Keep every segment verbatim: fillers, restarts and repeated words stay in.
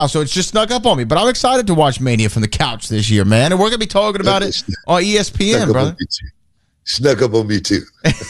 Oh, so it's just snuck up on me. But I'm excited to watch Mania from the couch this year, man. And we're going to be talking about it on E S P N, brother. Snuck up on me, too.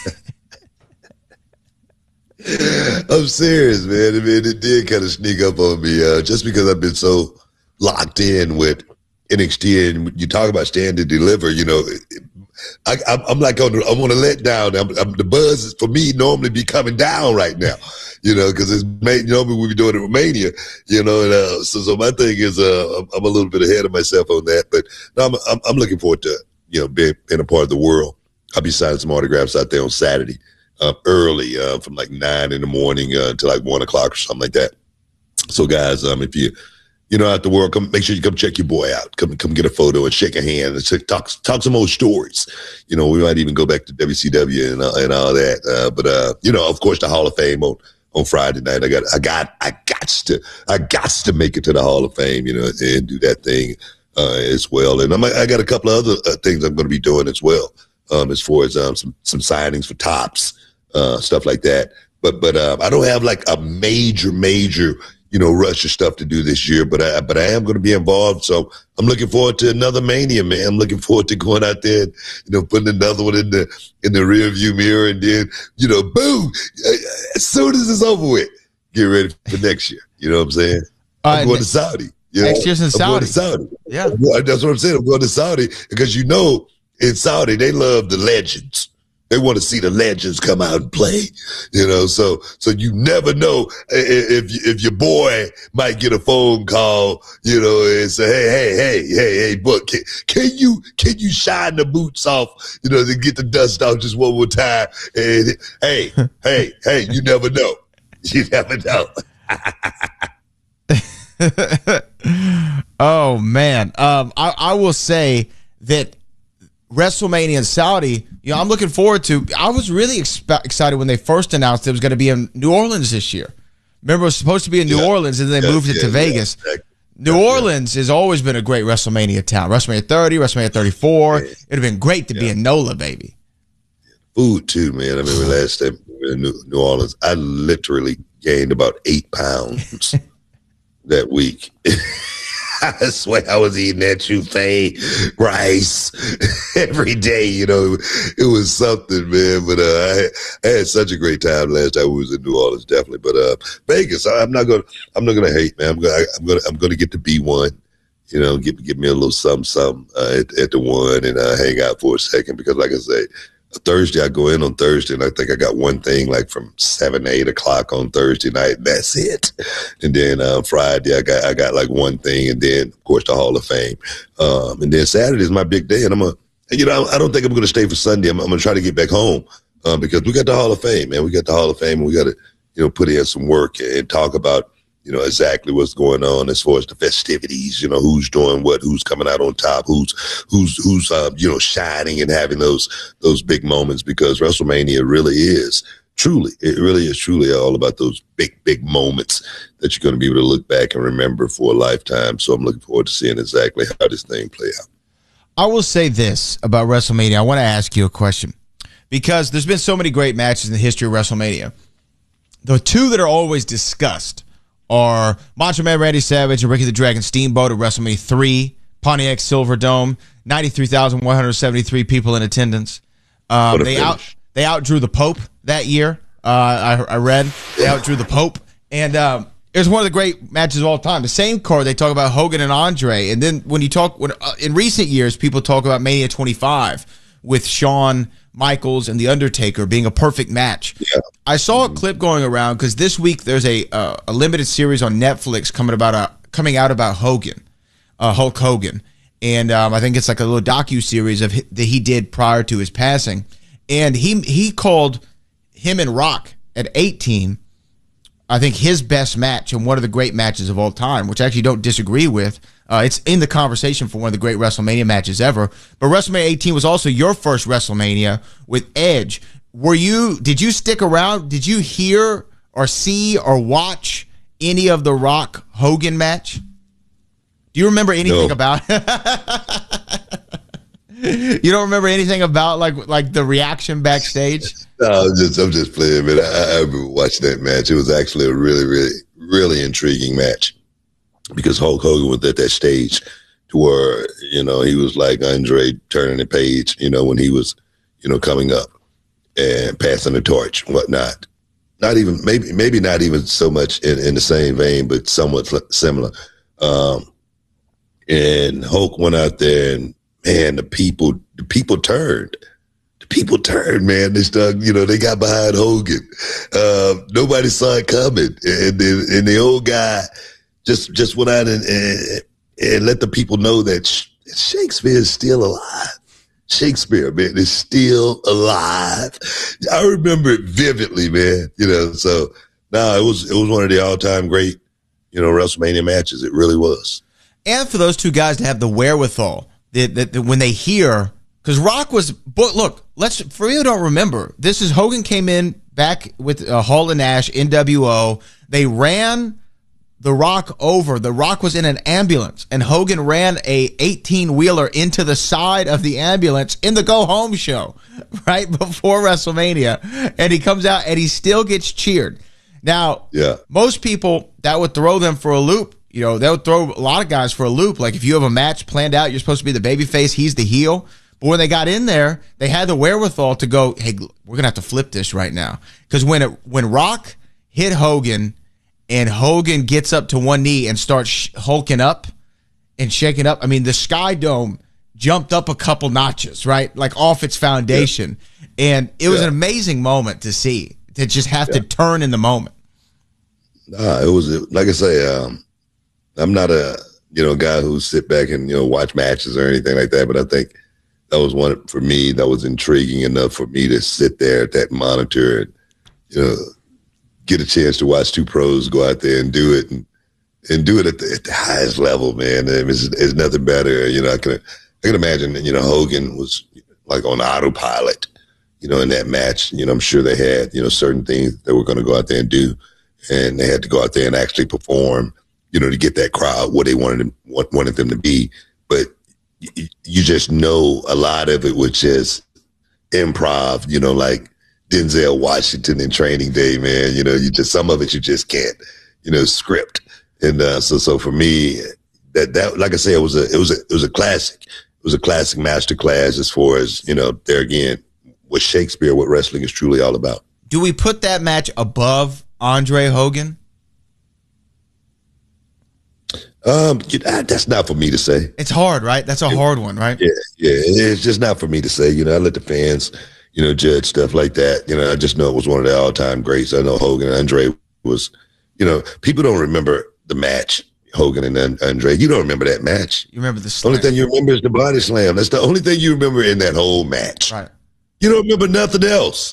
I'm serious, man. I mean, it did kind of sneak up on me uh, just because I've been so locked in with N X T. And you talk about stand to deliver, you know, I, I'm, I'm like, on the, I'm on a letdown. I'm, I'm, the buzz is, for me normally be coming down right now, you know, because it's made, normally we be doing it with Mania, you know. And uh, so, so my thing is, uh, I'm, I'm a little bit ahead of myself on that, but no, I'm, I'm, I'm looking forward to, you know, being, being a part of the world. I'll be signing some autographs out there on Saturday, uh, early, uh, from like nine in the morning uh, until like one o'clock or something like that. So, guys, um, if you you know, out the world, come make sure you come check your boy out. Come come get a photo and shake a hand and talk talk some old stories. You know, we might even go back to W C W and uh, and all that. Uh, but uh, you know, of course, the Hall of Fame on, on Friday night. I got I got I got to I got to make it to the Hall of Fame. You know, and do that thing uh, as well. And I'm, I got a couple of other uh, things I'm going to be doing as well, um, as far as um, some some signings for Tops, uh, stuff like that. But but uh, I don't have like a major major. you know, rush of stuff to do this year, but I, but I am going to be involved. So I'm looking forward to another Mania, man. I'm looking forward to going out there and, you know, putting another one in the, in the rear view mirror and then, you know, boom, as soon as it's over with, get ready for next year. You know what I'm saying? Uh, I'm going to Saudi. You know? Next year's in I'm Saudi. going to Saudi. Yeah. That's what I'm saying. I'm going to Saudi because, you know, in Saudi, they love the legends. They want to see the legends come out and play, you know. So, so you never know if if your boy might get a phone call, you know, and say, "Hey, hey, hey, hey, hey, book, can, can you can you shine the boots off, you know, to get the dust off just one more time?" And hey, hey, hey, you never know, you never know. Oh man, um, I I will say that WrestleMania in Saudi, you know, I'm looking forward to. I was really expe- excited when they first announced it was going to be in New Orleans this year. Remember, it was supposed to be in New yeah. Orleans, and then they yeah, moved it yeah, to Vegas. Yeah, exactly. New yeah, Orleans yeah. has always been a great WrestleMania town. WrestleMania thirty, WrestleMania thirty-four. Yeah. It'd have been great to yeah. be in NOLA, baby. Food, too, man. I remember last time we were in New, New Orleans, I literally gained about eight pounds that week. I swear I was eating that chuffet rice every day. You know, it was something, man. But uh, I, I had such a great time last time we was in New Orleans, definitely. But uh, Vegas, I, I'm not gonna, I'm not gonna hate, man. I'm gonna, I'm gonna, I'm gonna get to be one. You know, give give me a little something, something uh, at, at the one, and uh, hang out for a second because, like I say. Thursday, I go in on Thursday, and I think I got one thing like from seven to eight o'clock on Thursday night. That's it. And then uh, Friday, I got I got like one thing, and then of course the Hall of Fame. Um, and then Saturday is my big day, and I'm a, you know, I don't think I'm going to stay for Sunday. I'm, I'm going to try to get back home uh, because we got the Hall of Fame, man. We got the Hall of Fame, and we got to, you know, put in some work and talk about. You know, exactly what's going on as far as the festivities, you know, who's doing what, who's coming out on top, who's, who's, who's, uh, you know, shining and having those, those big moments because WrestleMania really is truly, it really is truly all about those big, big moments that you're going to be able to look back and remember for a lifetime. So I'm looking forward to seeing exactly how this thing play out. I will say this about WrestleMania. I want to ask you a question because there's been so many great matches in the history of WrestleMania. The two that are always discussed are Macho Man Randy Savage and Ricky the Dragon Steamboat at WrestleMania three, Pontiac Silverdome, ninety-three thousand one hundred seventy-three people in attendance. Um, they out they outdrew the Pope that year. Uh, I, I read they outdrew the Pope, and um, it was one of the great matches of all time. The same card they talk about Hogan and Andre, and then when you talk when uh, in recent years people talk about Mania twenty-five with Shawn Michaels and The Undertaker being a perfect match. Yeah. I saw a clip going around because this week there's a uh, a limited series on Netflix coming about a, coming out about Hogan, uh, Hulk Hogan, and um, I think it's like a little docu series of that he did prior to his passing, and he he called him and Rock at eighteen, I think his best match and one of the great matches of all time, which I actually don't disagree with. Uh, it's in the conversation for one of the great WrestleMania matches ever. But WrestleMania eighteen was also your first WrestleMania with Edge. Were you? Did you stick around? Did you hear or see or watch any of the Rock Hogan match? Do you remember anything no. about it? You don't remember anything about like like the reaction backstage? No, I'm just I'm just playing, man. I, I remember watching that match. It was actually a really, really, really intriguing match. because Hulk Hogan was at that stage to where, you know, he was like Andre turning the page, you know, when he was, you know, coming up and passing the torch and whatnot. Not even, maybe maybe not even so much in, in the same vein, but somewhat similar. Um, and Hulk went out there and, man, the people, the people turned. The people turned, man. They started, you know, they got behind Hogan. Uh, nobody saw it coming. And the, and the old guy just, just went out and, and, and let the people know that Shakespeare is still alive. Shakespeare, man, is still alive. I remember it vividly, man. You know, so no, it was it was one of the all time great, you know, WrestleMania matches. It really was. And for those two guys to have the wherewithal that, that, that when they hear, because Rock was, but look, let's for you who don't remember, this is Hogan came in back with uh, Hall and Nash, N W O. They ran The Rock over. The Rock was in an ambulance, and Hogan ran a eighteen-wheeler into the side of the ambulance in the go-home show right before WrestleMania, and he comes out, and he still gets cheered. Now, yeah, most people, that would throw them for a loop. You know, that would throw a lot of guys for a loop. Like, if you have a match planned out, you're supposed to be the babyface, he's the heel. But when they got in there, they had the wherewithal to go, hey, we're going to have to flip this right now. Because when it, when Rock hit Hogan, and Hogan gets up to one knee and starts sh- hulking up and shaking up. I mean, the Sky Dome jumped up a couple notches, right? Like off its foundation. Yeah. And it was yeah. an amazing moment to see, to just have yeah. to turn in the moment. Nah, it was, like I say, um, I'm not a, you know, guy who sit back and, you know, watch matches or anything like that. But I think that was one, for me, that was intriguing enough for me to sit there at that monitor and, you know, get a chance to watch two pros go out there and do it and, and do it at the, at the highest level, man. I mean, it's, it's nothing better. You know, I can, I can imagine, you know, Hogan was like on autopilot, you know, in that match. You know, I'm sure they had, you know, certain things they were going to go out there and do, and they had to go out there and actually perform, you know, to get that crowd what they wanted them, what wanted them to be. But you, you just know a lot of it was just improv, you know, like Denzel Washington in Training Day, man. You know, you just, some of it you just can't, you know, script. And uh, so, so for me, that that like I say, it was a it was a it was a classic. It was a classic master class as far as, you know, there again, what Shakespeare, what wrestling is truly all about. Do we put that match above Andre Hogan? Um, that's not for me to say. It's hard, right? That's a hard one, right? Yeah, yeah. It's just not for me to say. You know, I let the fans, you know, judge stuff like that. You know, I just know it was one of the all-time greats. I know Hogan and Andre was, you know, people don't remember the match, Hogan and Andre. You don't remember that match. You remember the slam. Only thing you remember is the body slam. That's the only thing you remember in that whole match. Right. You don't remember nothing else.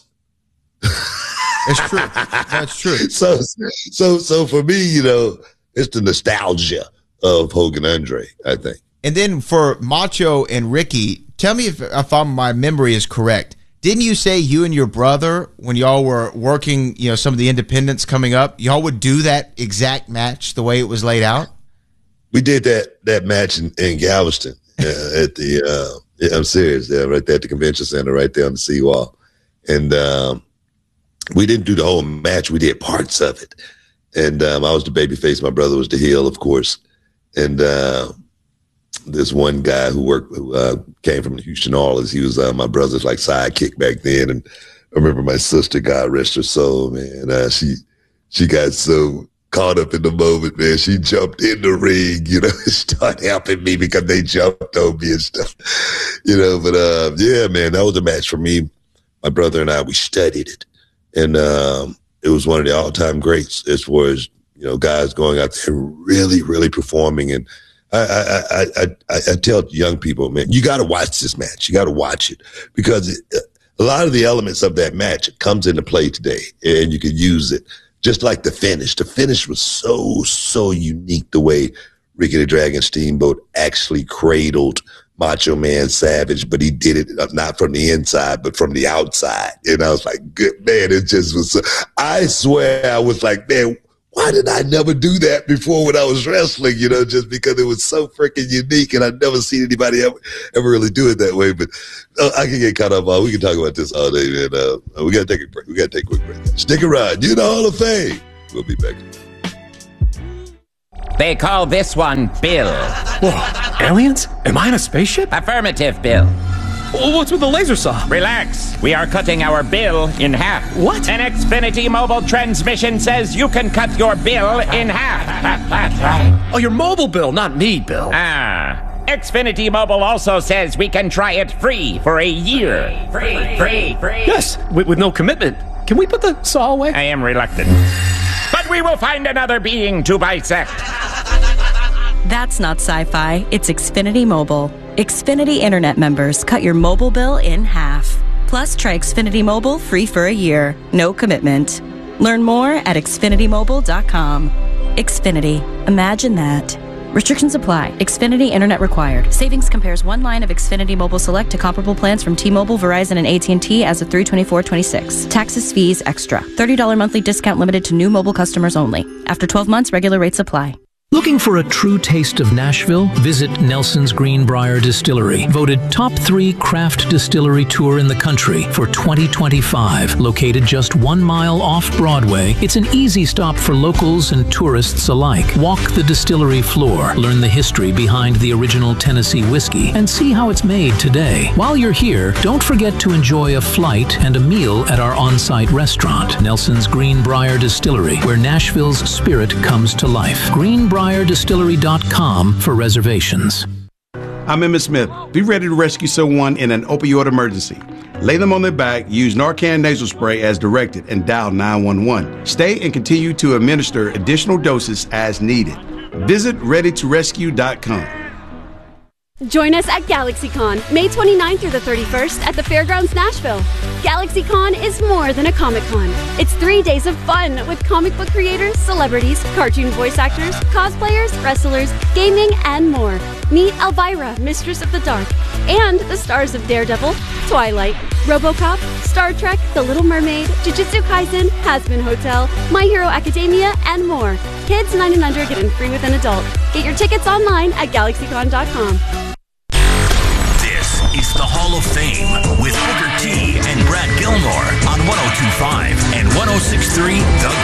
It's true. That's true. So, so, so for me, you know, it's the nostalgia of Hogan Andre, I think. And then for Macho and Ricky, tell me if, if I'm, my memory is correct. Didn't you say you and your brother, when y'all were working, you know, some of the independents coming up, y'all would do that exact match the way it was laid out? We did that that match in, in Galveston uh, at the, uh, yeah, I'm serious, yeah, right there at the convention center, right there on the seawall. And um, we didn't do the whole match. We did parts of it. And um, I was the babyface. My brother was the heel, of course. And uh, this one guy who worked, who uh, came from Houston Oilers, he was uh, my brother's like sidekick back then. And I remember my sister, God rest her soul, man. Uh, she she got so caught up in the moment, man. She jumped in the ring, you know, and started helping me because they jumped on me and stuff, you know. But uh, yeah, man, that was a match for me. My brother and I, we studied it, and um, it was one of the all-time greats as far as, you know, guys going out there really, really performing. And I, I, I, I, I tell young people, man, you got to watch this match. You got to watch it because it, a lot of the elements of that match comes into play today, and you can use it. Just like the finish. The finish was so, so unique, the way Ricky the Dragon Steamboat actually cradled Macho Man Savage, but he did it not from the inside, but from the outside. And I was like, good man, it just was so, I swear I was like, man, why did I never do that before when I was wrestling? You know, just because it was so freaking unique, and I'd never seen anybody ever, ever really do it that way. But uh, I can get caught up on. We can talk about this all day, man. Uh, we got to take a break. We got to take a quick break. Stick around. You're in the Hall of Fame. We'll be back. They call this one Bill. Whoa, aliens? Am I in a spaceship? Affirmative, Bill. What's with the laser saw? Relax. We are cutting our bill in half. What? An Xfinity mobile transmission says you can cut your bill in half. Oh, your mobile bill, not me, Bill. Ah. Xfinity Mobile also says we can try it free for a year. Free, free, free. Yes, with, with no commitment. Can we put the saw away? I am reluctant. But we will find another being to bisect. That's not sci-fi. It's Xfinity Mobile. Xfinity Internet members cut your mobile bill in half. Plus, try Xfinity Mobile free for a year. No commitment. Learn more at Xfinity Mobile dot com. Xfinity. Imagine that. Restrictions apply. Xfinity Internet required. Savings compares one line of Xfinity Mobile Select to comparable plans from T-Mobile, Verizon, and A T and T as of three twenty-four twenty-six. Taxes, fees, extra. thirty dollars monthly discount limited to new mobile customers only. After twelve months, regular rates apply. Looking for a true taste of Nashville? Visit Nelson's Greenbrier Distillery, voted top three craft distillery tour in the country for twenty twenty-five. Located just one mile off Broadway, it's an easy stop for locals and tourists alike. Walk the distillery floor, learn the history behind the original Tennessee whiskey, and see how it's made today. While you're here, don't forget to enjoy a flight and a meal at our on-site restaurant, Nelson's Greenbrier Distillery, where Nashville's spirit comes to life. Greenbrier Distillery dot com for reservations. I'm Emmett Smith. Be ready to rescue someone in an opioid emergency. Lay them on their back, use Narcan nasal spray as directed, and dial nine one one. Stay and continue to administer additional doses as needed. Visit ready to rescue dot com. Join us at GalaxyCon, May twenty-ninth through the thirty-first at the Fairgrounds Nashville. GalaxyCon is more than a Comic-Con. It's three days of fun with comic book creators, celebrities, cartoon voice actors, cosplayers, wrestlers, gaming, and more. Meet Elvira, Mistress of the Dark, and the stars of Daredevil, Twilight, RoboCop, Star Trek, The Little Mermaid, Jujutsu Kaisen, Hazbin Hotel, My Hero Academia, and more. Kids nine and under get in free with an adult. Get your tickets online at GalaxyCon dot com. This is the Hall of Fame with Booker T and Brad Gilmore on one oh two point five and one oh six point three The